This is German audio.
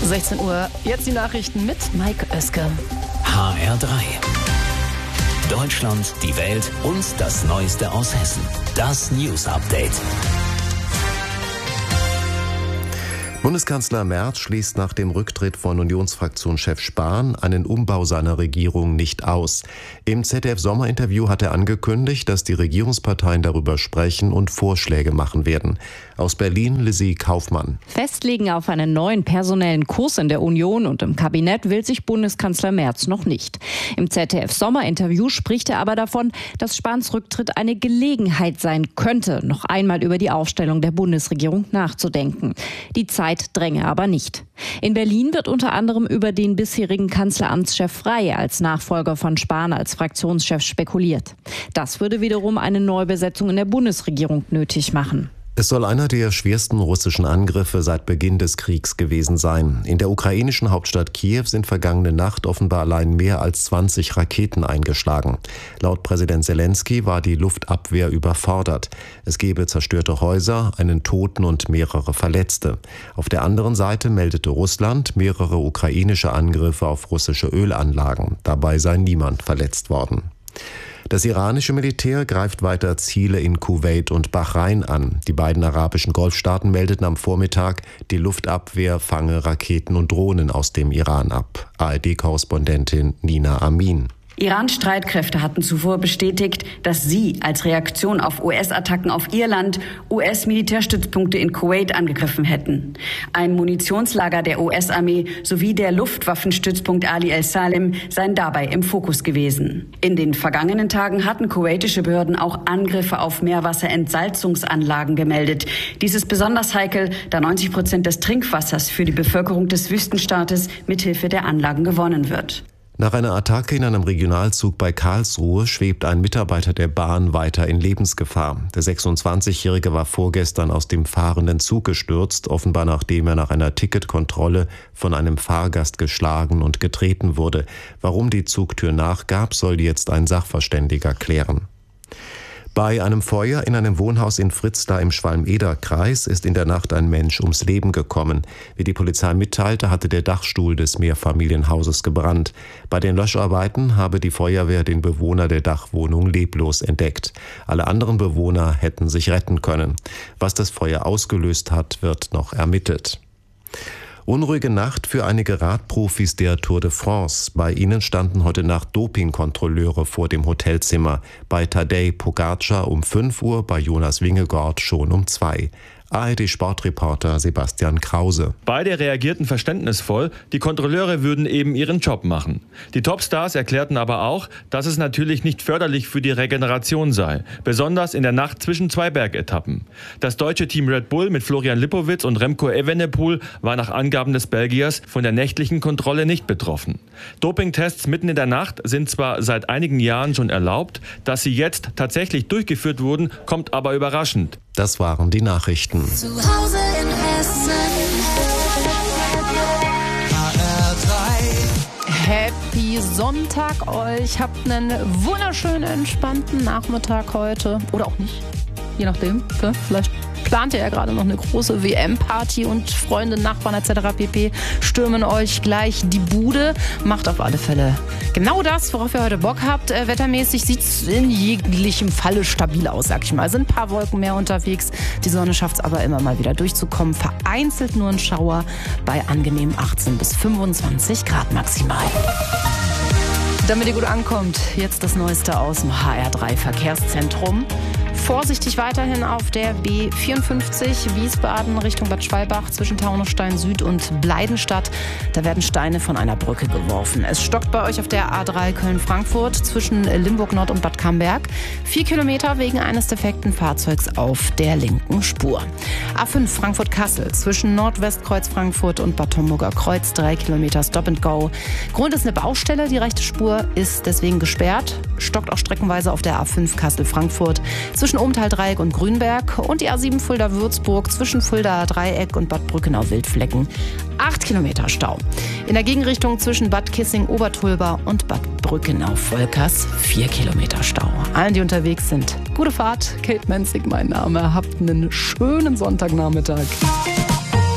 16 Uhr, jetzt die Nachrichten mit Mike Oeske. HR3. Deutschland, die Welt und das Neueste aus Hessen. Das News Update. Bundeskanzler Merz schließt nach dem Rücktritt von Unionsfraktionschef Spahn einen Umbau seiner Regierung nicht aus. Im ZDF-Sommerinterview hat er angekündigt, dass die Regierungsparteien darüber sprechen und Vorschläge machen werden. Aus Berlin, Lizzie Kaufmann. Festlegen auf einen neuen personellen Kurs in der Union und im Kabinett will sich Bundeskanzler Merz noch nicht. Im ZDF-Sommerinterview spricht er aber davon, dass Spahns Rücktritt eine Gelegenheit sein könnte, noch einmal über die Aufstellung der Bundesregierung nachzudenken. Die Zeit dränge aber nicht. In Berlin wird unter anderem über den bisherigen Kanzleramtschef Frey als Nachfolger von Spahn als Fraktionschef spekuliert. Das würde wiederum eine Neubesetzung in der Bundesregierung nötig machen. Es soll einer der schwersten russischen Angriffe seit Beginn des Kriegs gewesen sein. In der ukrainischen Hauptstadt Kiew sind vergangene Nacht offenbar allein mehr als 20 Raketen eingeschlagen. Laut Präsident Zelensky war die Luftabwehr überfordert. Es gebe zerstörte Häuser, einen Toten und mehrere Verletzte. Auf der anderen Seite meldete Russland mehrere ukrainische Angriffe auf russische Ölanlagen. Dabei sei niemand verletzt worden. Das iranische Militär greift weiter Ziele in Kuwait und Bahrain an. Die beiden arabischen Golfstaaten meldeten am Vormittag, die Luftabwehr fange Raketen und Drohnen aus dem Iran ab. ARD-Korrespondentin Nina Amin. Irans Streitkräfte hatten zuvor bestätigt, dass sie als Reaktion auf US-Attacken auf ihr Land US-Militärstützpunkte in Kuwait angegriffen hätten. Ein Munitionslager der US-Armee sowie der Luftwaffenstützpunkt Ali el-Salem seien dabei im Fokus gewesen. In den vergangenen Tagen hatten kuwaitische Behörden auch Angriffe auf Meerwasserentsalzungsanlagen gemeldet. Dies ist besonders heikel, da 90% des Trinkwassers für die Bevölkerung des Wüstenstaates mithilfe der Anlagen gewonnen wird. Nach einer Attacke in einem Regionalzug bei Karlsruhe schwebt ein Mitarbeiter der Bahn weiter in Lebensgefahr. Der 26-Jährige war vorgestern aus dem fahrenden Zug gestürzt, offenbar nachdem er nach einer Ticketkontrolle von einem Fahrgast geschlagen und getreten wurde. Warum die Zugtür nachgab, soll jetzt ein Sachverständiger klären. Bei einem Feuer in einem Wohnhaus in Fritzlar im Schwalm-Eder-Kreis ist in der Nacht ein Mensch ums Leben gekommen. Wie die Polizei mitteilte, hatte der Dachstuhl des Mehrfamilienhauses gebrannt. Bei den Löscharbeiten habe die Feuerwehr den Bewohner der Dachwohnung leblos entdeckt. Alle anderen Bewohner hätten sich retten können. Was das Feuer ausgelöst hat, wird noch ermittelt. Unruhige Nacht für einige Radprofis der Tour de France. Bei ihnen standen heute Nacht Dopingkontrolleure vor dem Hotelzimmer. Bei Tadej Pogacar um 5 Uhr, bei Jonas Vingegaard schon um 2. ARD-Sportreporter Sebastian Krause. Beide reagierten verständnisvoll, die Kontrolleure würden eben ihren Job machen. Die Topstars erklärten aber auch, dass es natürlich nicht förderlich für die Regeneration sei, besonders in der Nacht zwischen zwei Bergetappen. Das deutsche Team Red Bull mit Florian Lipowitz und Remco Evenepoel war nach Angaben des Belgiers von der nächtlichen Kontrolle nicht betroffen. Dopingtests mitten in der Nacht sind zwar seit einigen Jahren schon erlaubt, dass sie jetzt tatsächlich durchgeführt wurden, kommt aber überraschend. Das waren die Nachrichten. Zu Hause in Hessen. Happy Sonntag euch. Habt einen wunderschönen, entspannten Nachmittag heute. Oder auch nicht. Je nachdem. Vielleicht plant ihr ja gerade noch eine große WM-Party und Freunde, Nachbarn etc. pp. stürmen euch gleich die Bude. Macht auf alle Fälle genau das, worauf ihr heute Bock habt. Wettermäßig sieht es in jeglichem Falle stabil aus, sag ich mal. Sind ein paar Wolken mehr unterwegs. Die Sonne schafft es aber immer mal wieder durchzukommen. Vereinzelt nur ein Schauer bei angenehmen 18 bis 25 Grad maximal. Damit ihr gut ankommt, jetzt das Neueste aus dem HR3 Verkehrszentrum. Vorsichtig weiterhin auf der B54 Wiesbaden Richtung Bad Schwalbach zwischen Taunusstein Süd und Bleidenstadt. Da werden Steine von einer Brücke geworfen. Es stockt bei euch auf der A3 Köln-Frankfurt zwischen Limburg Nord und Bad Camberg. 4 Kilometer wegen eines defekten Fahrzeugs auf der linken Spur. A5 Frankfurt-Kassel zwischen Nordwestkreuz Frankfurt und Bad Homburger Kreuz 3 Kilometer Stop and Go. Grund ist eine Baustelle. Die rechte Spur ist deswegen gesperrt. Stockt auch streckenweise auf der A5 Kassel-Frankfurt zwischen Obenthal-Dreieck und Grünberg und die A7 Fulda-Würzburg zwischen Fulda-Dreieck und Bad Brückenau-Wildflecken. 8 Kilometer Stau. In der Gegenrichtung zwischen Bad Kissing-Obertulba und Bad Brückenau-Volkers 4 Kilometer Stau. Allen, die unterwegs sind, gute Fahrt. Kate Menzig mein Name. Habt einen schönen Sonntagnachmittag.